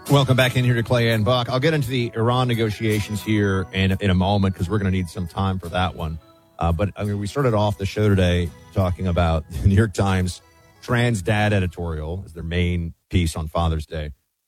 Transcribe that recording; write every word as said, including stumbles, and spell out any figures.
Welcome back in here to Clay and Buck. I'll get into the Iran negotiations here in, in a moment because we're going to need some time for that one. Uh, but I mean, we started off the show today talking about the New York Times Trans Dad editorial as their main piece on Father's Day.